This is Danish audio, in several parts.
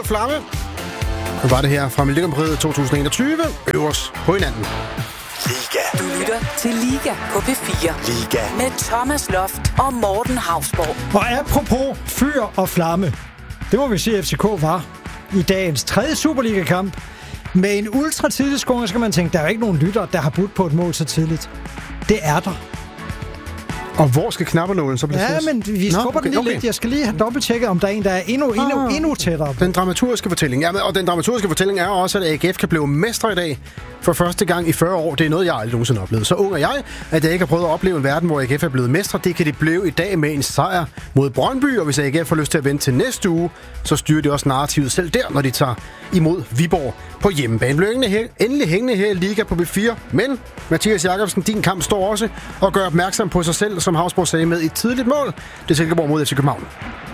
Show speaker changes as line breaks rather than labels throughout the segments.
og Flamme. Nu var det her fra Melodikampriet 2021. Øvers på hinanden.
Liga. Du lytter til Liga på P4.
Liga.
Med Thomas Loft og Morten Hausborg.
Og apropos fyr og flamme. Det må vi sige, at FCK var i dagens 3. Superliga-kamp. Med en ultra-tidlig scoring skal man tænke, der er jo ikke nogen lytter, der har budt på et mål så tidligt. Det er der.
Og hvor skal knappenålen så placeres?
Ja, men vi skubber den lige lidt. Jeg skal lige have dobbelttjekket, om der er en, der er endnu tættere.
Den dramaturgiske fortælling. Ja, og den dramaturgiske fortælling er også, at AGF kan blive mestre i dag for første gang i 40 år. Det er noget, jeg aldrig nogensinde har oplevet. Så ung er jeg, at jeg ikke har prøvet at opleve en verden, hvor AGF er blevet mestre. Det kan de blive i dag med en sejr mod Brøndby, og hvis AGF får lyst til at vente til næste uge, så styrer de også narrativet selv der, når de tager imod Viborg på hjemmebane. Bliver endelig hængende her i Liga på B4, men Mathias Jakobsen, din kamp står også og gør opmærksom på sig selv, som Hausborg sagde med et tidligt mål. Det er Silkeborg mod FC København.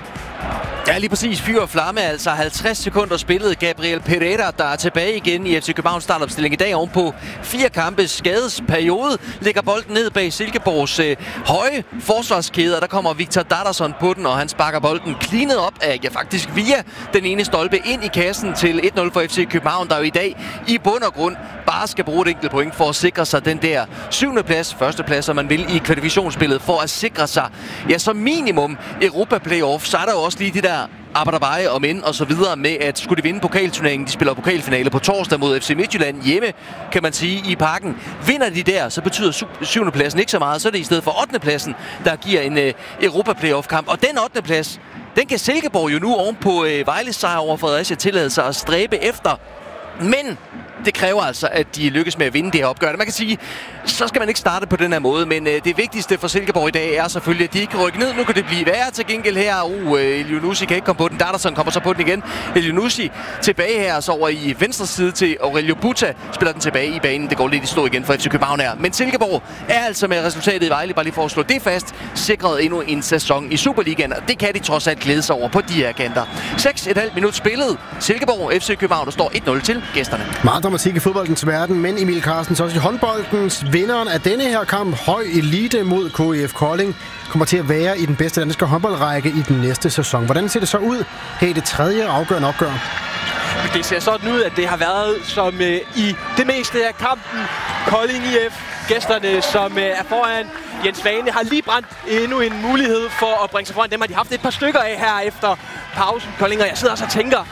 Ja, lige præcis. Fyr og flamme, altså 50 sekunder spillet. Gabriel Pereira, der er tilbage igen i FC Københavns startopstilling i dag ovenpå 4 kampes skadesperiode, lægger bolden ned bag Silkeborgs høje forsvarskæde, og der kommer Victor Dadarsson på den, og han sparker bolden cleanet op af, faktisk via den ene stolpe ind i kassen til 1-0 for FC København, der jo i dag i bund og grund bare skal bruge et enkelt point for at sikre sig den der 7. plads, første plads, som man vil i kvalifikationsspillet, for at sikre sig, ja, som minimum Europa Playoff. Så er der jo også lige de der arbejderveje og mænd og så videre med, at skulle de vinde pokalturneringen, de spiller pokalfinale på torsdag mod FC Midtjylland hjemme, kan man sige, i Parken. Vinder de der, så betyder 7. pladsen ikke så meget, så er det i stedet for 8. pladsen, der giver en Europa Playoff-kamp. Og den 8. plads, den kan Silkeborg jo nu ovenpå Vejles sejr over Fredericia tillade sig at stræbe efter. Men det kræver altså, at de lykkes med at vinde det her opgør. Man kan sige, så skal man ikke starte på den her måde, men det vigtigste for Silkeborg i dag er selvfølgelig, at de ikke kan rykke ned. Nu kan det blive værre til gengæld her. Elyounoussi kan ikke komme på den. Dadarsson kommer så på den igen. Elyounoussi tilbage her, så over i venstre side til Aurelio Buta. Spiller den tilbage i banen. Det går lidt i stå igen for FC København her. Men Silkeborg er altså med resultatet i Vejle, bare lige for at slå det fast, sikret endnu en sæson i Superligaen. Og det kan de trods alt glæde sig over på de her kanter. 6,5 minut spillet. Silkeborg, FC København, der står 1-0 til gæsterne.
Meget dramatik i fodboldens verden, men Emil Carstens også i håndboldens. Vinderen af denne her kamp, Høj Elite mod KIF Kolding, kommer til at være i den bedste danske håndboldrække i den næste sæson. Hvordan ser det så ud her i det 3. afgørende opgør?
Det ser sådan ud, at det har været som i det meste af kampen. Kolding IF, gæsterne, som er foran. Jens Vane har lige brændt endnu en mulighed for at bringe sig foran. Dem har de haft et par stykker af her efter pausen. Kolding, og jeg sidder også og tænker,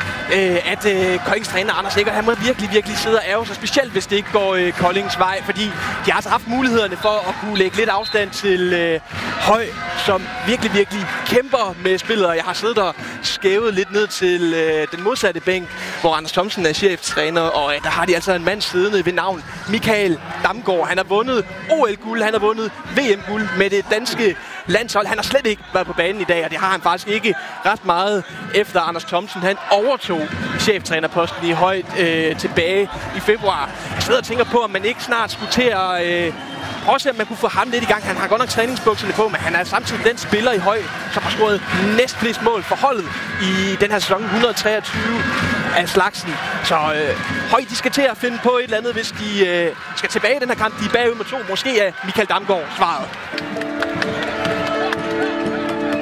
at Koldings træner Anders Eggert, han må virkelig sidde og ærge sig, specielt hvis det ikke går Koldings vej, fordi de har altså haft mulighederne for at kunne lægge lidt afstand til Høj, som virkelig kæmper med spillet, og jeg har siddet og skævet lidt ned til den modsatte bænk, hvor Anders Thomsen er cheftræner, og der har de altså en mand siddende ved navn Michael Damgaard. Han har vundet OL-guld, han har vundet VM-guld med det danske landshold. Han har slet ikke været på banen i dag, og det har han faktisk ikke ret meget efter Anders Thomsen. Han overtog cheftrænerposten i Højt tilbage i februar. Jeg sidder og tænker på, om man ikke snart skulle til at prøve at se, om man kunne få ham lidt i gang. Han har godt nok træningsbukserne på, men han er samtidig den spiller i Høj, som har scoret næstflest mål for holdet i den her sæson, 123 af slagsen. Så Høj, de skal til at finde på et eller andet, hvis de skal tilbage i den her kamp. De er bagud med 2. Måske er Michael Damgaard svaret.